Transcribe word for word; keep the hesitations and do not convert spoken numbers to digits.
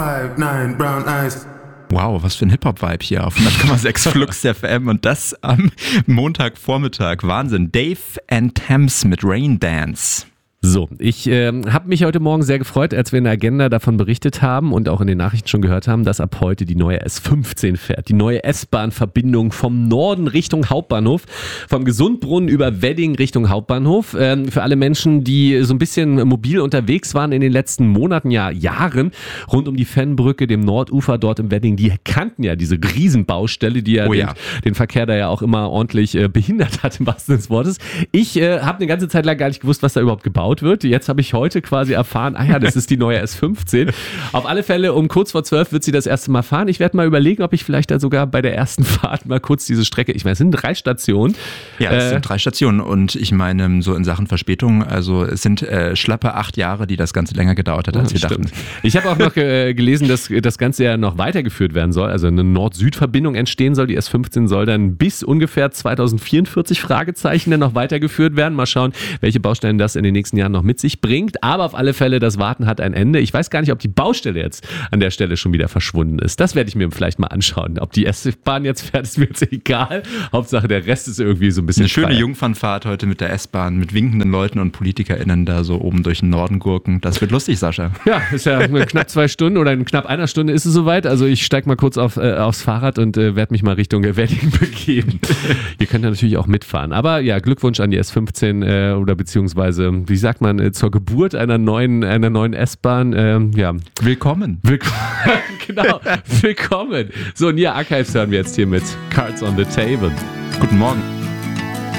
Five, nine, brown eyes. Wow, was für ein Hip-Hop-Vibe hier auf hundert Komma sechs Flux F M und das am Montagvormittag. Wahnsinn. Dave and Thames mit Rain Dance. So, ich äh, habe mich heute Morgen sehr gefreut, als wir in der Agenda davon berichtet haben und auch in den Nachrichten schon gehört haben, dass ab heute die neue S fünfzehn fährt. Die neue S-Bahn-Verbindung vom Norden Richtung Hauptbahnhof, vom Gesundbrunnen über Wedding Richtung Hauptbahnhof. Ähm, für alle Menschen, die so ein bisschen mobil unterwegs waren in den letzten Monaten, ja Jahren, rund um die Fennbrücke, dem Nordufer dort im Wedding, die kannten ja diese Riesenbaustelle, die ja, oh, den, ja. den Verkehr da ja auch immer ordentlich äh, behindert hat, im wahrsten Sinne des Wortes. Ich äh, habe eine ganze Zeit lang gar nicht gewusst, was da überhaupt gebaut wird. Jetzt habe ich heute quasi erfahren, ah ja, das ist die neue S fünfzehn. Auf alle Fälle, um kurz vor zwölf wird sie das erste Mal fahren. Ich werde mal überlegen, ob ich vielleicht da sogar bei der ersten Fahrt mal kurz diese Strecke, ich meine, es sind drei Stationen. Ja, es äh, sind drei Stationen und ich meine, so in Sachen Verspätung, also es sind äh, schlappe acht Jahre, die das Ganze länger gedauert hat, als wir stimmt. dachten. Ich habe auch noch äh, gelesen, dass das Ganze ja noch weitergeführt werden soll, also eine Nord-Süd-Verbindung entstehen soll. Die S fünfzehn soll dann bis ungefähr zweitausendvierundvierzig Fragezeichen dann noch weitergeführt werden. Mal schauen, welche Baustellen das in den nächsten Jahren noch mit sich bringt. Aber auf alle Fälle, das Warten hat ein Ende. Ich weiß gar nicht, ob die Baustelle jetzt an der Stelle schon wieder verschwunden ist. Das werde ich mir vielleicht mal anschauen. Ob die S-Bahn jetzt fährt, ist mir jetzt egal. Hauptsache, der Rest ist irgendwie so ein bisschen Eine schöne freier. Jungfernfahrt heute mit der S-Bahn, mit winkenden Leuten und PolitikerInnen da so oben durch den Norden gurken. Das wird lustig, Sascha. Ja, ist ja knapp zwei Stunden oder in knapp einer Stunde ist es soweit. Also ich steige mal kurz auf, äh, aufs Fahrrad und äh, werde mich mal Richtung Wedding begeben. Ihr könnt ja natürlich auch mitfahren. Aber ja, Glückwunsch an die S fünfzehn äh, oder beziehungsweise, wie sagt man, äh, zur Geburt einer neuen, einer neuen S-Bahn. Ähm, ja. Willkommen. Willkommen. Genau, willkommen. So, Nia Archives hören wir jetzt hier mit Cards on the Table. Guten Morgen.